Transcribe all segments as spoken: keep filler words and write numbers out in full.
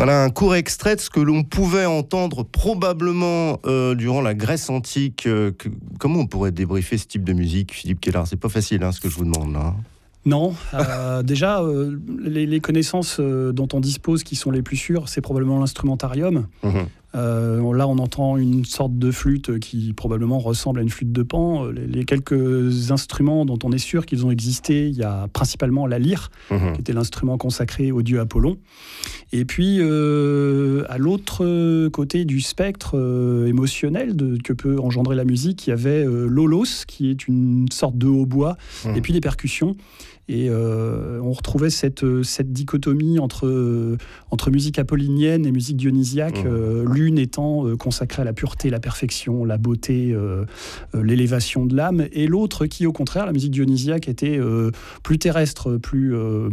Voilà un court extrait de ce que l'on pouvait entendre probablement euh, durant la Grèce antique. Euh, que, comment on pourrait débriefer ce type de musique, Philippe Keller? C'est pas facile, hein, ce que je vous demande là. Non, euh, déjà, euh, les, les connaissances euh, dont on dispose qui sont les plus sûres, c'est probablement l'instrumentarium. Mmh. Euh, là, on entend une sorte de flûte qui probablement ressemble à une flûte de Pan. Les, les quelques instruments dont on est sûr qu'ils ont existé, il y a principalement la lyre, mmh. qui était l'instrument consacré au dieu Apollon. Et puis, euh, à l'autre côté du spectre euh, émotionnel de, que peut engendrer la musique, il y avait euh, l'holos, qui est une sorte de hautbois, mmh. et puis les percussions. Et euh, on retrouvait cette, cette dichotomie entre, euh, entre musique apollinienne et musique dionysiaque, mmh. euh, l'une étant euh, consacrée à la pureté, la perfection, la beauté, euh, euh, l'élévation de l'âme, et l'autre qui, au contraire, la musique dionysiaque était euh, plus terrestre, plus, euh,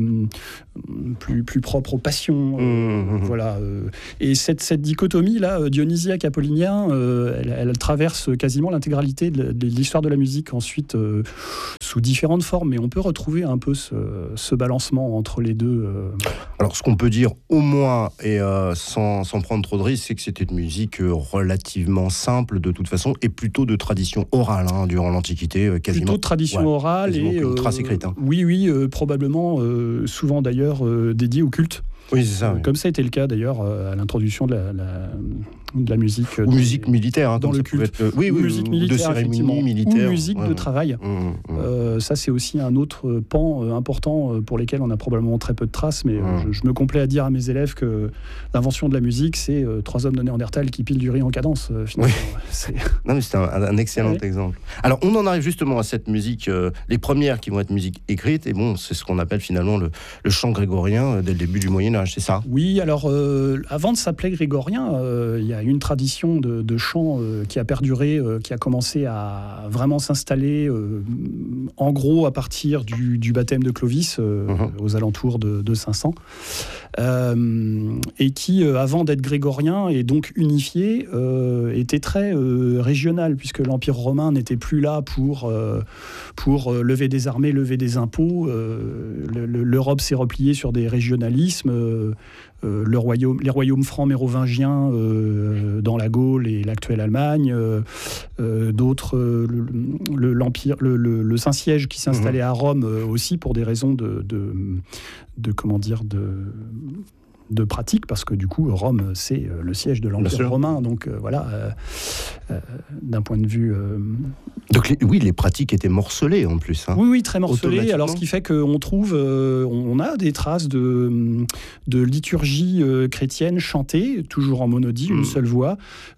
plus, plus propre aux passions. Euh, mmh. Voilà. Euh, et cette, cette dichotomie-là, dionysiaque-apollinien, euh, elle, elle traverse quasiment l'intégralité de, de l'histoire de la musique, ensuite, euh, sous différentes formes, mais on peut retrouver un peu ce, ce balancement entre les deux. Euh... Alors, ce qu'on peut dire au moins, et euh, sans, sans prendre trop de risques, c'est que c'était une musique relativement simple de toute façon, et plutôt de tradition orale, hein, durant l'Antiquité, quasiment. Plutôt de tradition ouais, orale et une trace écrite. Hein. Oui, oui, euh, probablement, euh, souvent d'ailleurs euh, dédié au culte. Oui, c'est ça. Oui. Comme ça a été le cas d'ailleurs à l'introduction de la, la, de la musique. Ou de, musique militaire, hein, dans le culte. Être, oui, oui, musique ou militaire, de cérémonie militaire. Ou musique ouais, de travail. Ouais. Mmh, mmh. Euh, ça, c'est aussi un autre pan euh, important pour lesquels on a probablement très peu de traces. Mais mmh. euh, je, je me complais à dire à mes élèves que l'invention de la musique, c'est euh, trois hommes de Néandertal qui pilent du riz en cadence. Euh, finalement, oui. c'est... Non, mais c'est un, un excellent ouais. exemple. Alors, on en arrive justement à cette musique, euh, les premières qui vont être musique écrite. Et bon, c'est ce qu'on appelle finalement le, le chant grégorien euh, dès le début du Moyen-Âge, c'est ça? Oui. Alors, euh, avant de s'appeler grégorien, euh, il y a une tradition de, de chant euh, qui a perduré, euh, qui a commencé à vraiment s'installer, euh, en gros, à partir du, du baptême de Clovis, euh, mmh. aux alentours de, de cinq cents, euh, et qui, euh, avant d'être grégorien et donc unifié, euh, était très euh, régional, puisque l'Empire romain n'était plus là pour, euh, pour lever des armées, lever des impôts. Euh, le, le, L'Europe s'est repliée sur des régionalismes. Euh, Euh, le royaume, les royaumes francs mérovingiens euh, dans la Gaule et l'actuelle Allemagne, euh, euh, d'autres, euh, le, l'empire, le, le, le Saint-Siège qui s'installait mmh. à Rome euh, aussi pour des raisons de, de, de comment dire, de de pratique, parce que du coup Rome c'est le siège de l'Empire romain, donc euh, voilà euh, euh, d'un point de vue euh... donc les, oui les pratiques étaient morcelées en plus hein. oui oui très morcelées, alors ce qui fait qu'on trouve euh, on a des traces de, de liturgie euh, chrétienne chantée toujours en monodie, mmh. une seule voix,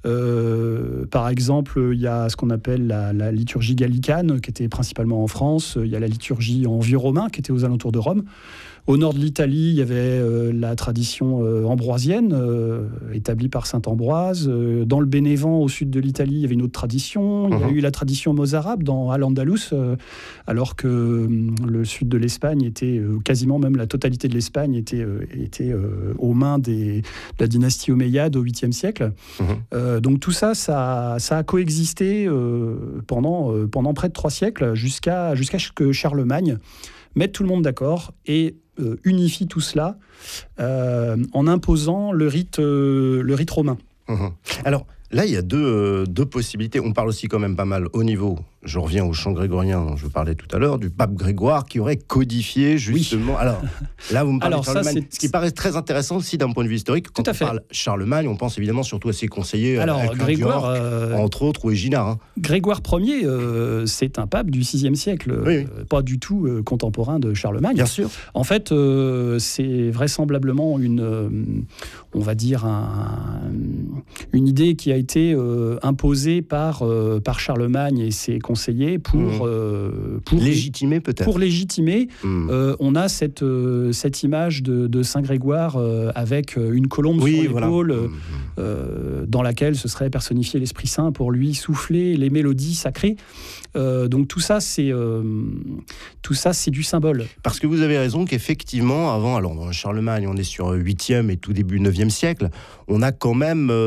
euh, par exemple il y a ce qu'on appelle la, la liturgie gallicane qui était principalement en France, il y a la liturgie en vieux romain qui était aux alentours de Rome. Au nord de l'Italie, il y avait euh, la tradition euh, ambroisienne, euh, établie par saint Ambroise. Euh, dans le Bénévent, au sud de l'Italie, il y avait une autre tradition. Il y a eu la tradition mozarabe dans Al-Andalus, euh, alors que euh, le sud de l'Espagne était, euh, quasiment même la totalité de l'Espagne était, euh, était euh, aux mains des, de la dynastie omeyyade au huitième siècle. Mmh. Euh, donc tout ça, ça, ça a coexisté euh, pendant, euh, pendant près de trois siècles, jusqu'à, jusqu'à ce que Charlemagne mette tout le monde d'accord et euh, unifie tout cela euh, en imposant le rite, euh, le rite romain. Mmh. Alors là, il y a deux, euh, deux possibilités. On parle aussi quand même pas mal au niveau, je reviens au chant grégorien dont je parlais tout à l'heure, du pape Grégoire qui aurait codifié justement... Oui. Alors là, vous me parlez Alors, de Charlemagne, ça, ce qui paraît très intéressant aussi d'un point de vue historique. Quand on fait. parle Charlemagne, on pense évidemment surtout à ses conseillers, Alors, Grégoire, York, euh, entre autres, ou Éginard. Hein. Grégoire Ier, euh, c'est un pape du sixième siècle, oui, oui. Euh, pas du tout euh, contemporain de Charlemagne. Bien sûr. En fait, euh, c'est vraisemblablement une, euh, on va dire, un, une idée qui a été euh, imposée par, euh, par Charlemagne et ses conseillers pour, mmh. euh, pour légitimer peut-être. Pour légitimer, mmh. euh, on a cette, euh, cette image de, de Saint Grégoire euh, avec une colombe oui, sur l'épaule, voilà. mmh. euh, dans laquelle se serait personnifié l'Esprit Saint pour lui souffler les mélodies sacrées. Euh, donc tout ça, c'est euh, tout ça, c'est du symbole. Parce que vous avez raison qu'effectivement, avant, alors dans Charlemagne, on est sur huitième et tout début neuvième siècle, on a quand même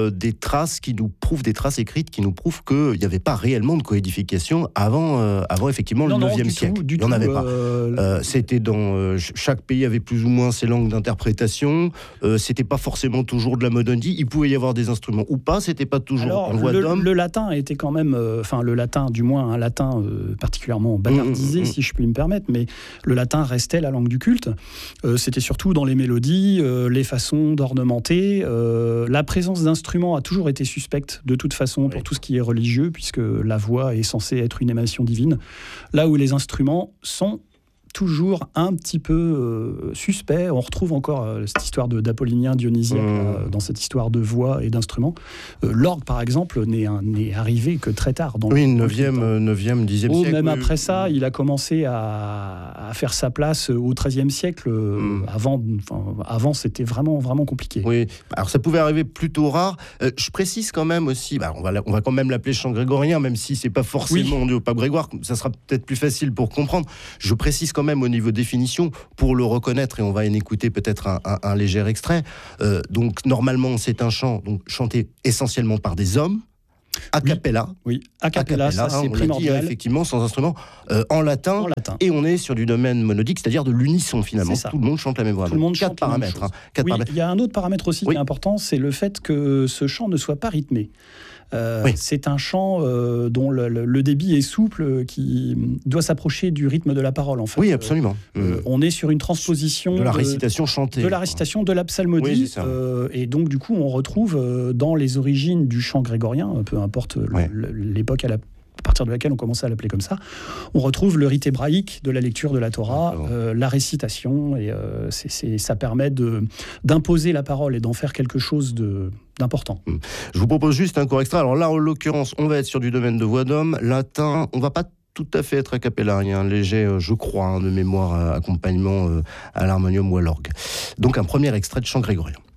euh, des traces qui nous prouvent, des traces écrites qui nous prouvent qu'il n'y avait pas réellement de coédification avant, euh, avant effectivement non, le neuvième siècle. Tout, du Il n'y en avait tout, pas. Euh... Euh, c'était dans euh, chaque pays avait plus ou moins ses langues d'interprétation. Euh, c'était pas forcément toujours de la monodie. Il pouvait y avoir des instruments ou pas. C'était pas toujours Alors, en voix le, d'homme. Le latin était quand même, enfin euh, le latin, du moins un latin euh, particulièrement bâtardisé, mmh, mmh. si je puis me permettre, mais le latin restait la langue du culte. Euh, c'était surtout dans les mélodies, euh, les façons d'ornementer. Euh, la présence d'instruments a toujours été suspecte de toute façon pour oui. tout ce qui est religieux, puisque la voix est censée être une émanation divine. Là où les instruments sont toujours un petit peu euh, suspect. On retrouve encore euh, cette histoire de, d'apollinien dionysiaque mmh. là, dans cette histoire de voix et d'instruments. Euh, l'orgue, par exemple, n'est, un, n'est arrivé que très tard. Dans oui, neuvième, dixième oh, siècle. Même oui, après oui. ça, il a commencé à, à faire sa place au treizième siècle. Mmh. Avant, avant, c'était vraiment, vraiment compliqué. Oui, alors ça pouvait arriver plutôt rare. Euh, je précise quand même aussi, bah, on, va, on va quand même l'appeler chant grégorien, même si c'est pas forcément oui. dû au pape Grégoire, ça sera peut-être plus facile pour comprendre. Je précise quand même au niveau définition pour le reconnaître, et on va en écouter peut-être un, un, un léger extrait. Euh, donc normalement c'est un chant donc, chanté essentiellement par des hommes, a cappella. Oui, oui. a cappella, ça c'est hein, primordial. Dit, effectivement, sans instrument, euh, en, latin, en latin. Et on est sur du domaine monodique, c'est-à-dire de l'unisson finalement. Tout le monde chante la même voix. Tout le monde quatre chante paramètres. Hein, quatre oui, paramètres. Il y a un autre paramètre aussi oui. qui est important, c'est le fait que ce chant ne soit pas rythmé. Euh, oui. C'est un chant euh, dont le, le, le débit est souple, qui doit s'approcher du rythme de la parole. En fait. Oui, absolument. Euh, mmh. On est sur une transposition de la récitation de, chantée, de la récitation de la psalmodie, oui, euh, et donc du coup on retrouve euh, dans les origines du chant grégorien, peu importe ouais. le, l'époque à la à partir de laquelle on commençait à l'appeler comme ça, on retrouve le rite hébraïque de la lecture de la Torah, euh, la récitation, et euh, c'est, c'est, ça permet de, d'imposer la parole et d'en faire quelque chose de, d'important. Je vous propose juste un court extrait. Alors là, en l'occurrence, on va être sur du domaine de voix d'homme, latin, on va pas tout à fait être a cappella, il y a un léger, euh, je crois, hein, de mémoire, euh, accompagnement euh, à l'harmonium ou à l'orgue. Donc un premier extrait de chant grégorien.